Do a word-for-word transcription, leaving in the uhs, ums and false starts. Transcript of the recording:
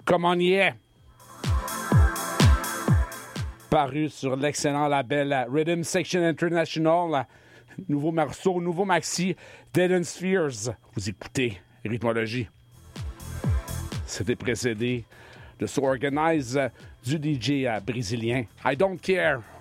Comme on y est. Paru sur l'excellent label Rhythm Section International. Nouveau morceau, nouveau maxi, Dead and Spheres. Vous écoutez Rythmologie. C'était précédé de So Organize du D J brésilien I Don't Care.